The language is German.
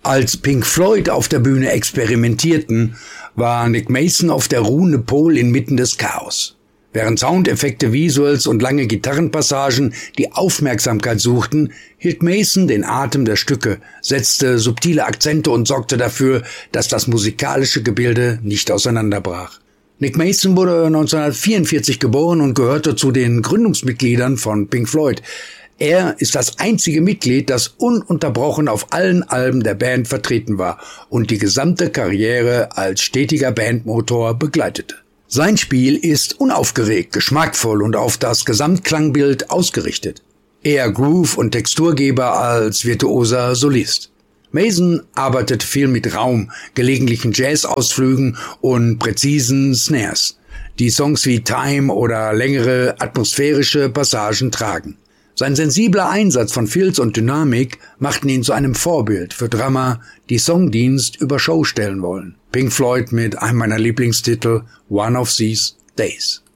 Als Pink Floyd auf der Bühne experimentierten, war Nick Mason auf der ruhende Pol inmitten des Chaos. Während Soundeffekte, Visuals und lange Gitarrenpassagen die Aufmerksamkeit suchten, hielt Mason den Atem der Stücke, setzte subtile Akzente und sorgte dafür, dass das musikalische Gebilde nicht auseinanderbrach. Nick Mason wurde 1944 geboren und gehörte zu den Gründungsmitgliedern von Pink Floyd. Er ist das einzige Mitglied, das ununterbrochen auf allen Alben der Band vertreten war und die gesamte Karriere als stetiger Bandmotor begleitete. Sein Spiel ist unaufgeregt, geschmackvoll und auf das Gesamtklangbild ausgerichtet. Eher Groove- und Texturgeber als virtuoser Solist. Mason arbeitet viel mit Raum, gelegentlichen Jazz-Ausflügen und präzisen Snares, die Songs wie Time oder längere atmosphärische Passagen tragen. Sein sensibler Einsatz von Filz und Dynamik machten ihn zu einem Vorbild für Drummer, die Songdienst über Show stellen wollen. Pink Floyd mit einem meiner Lieblingstitel, One of These Days.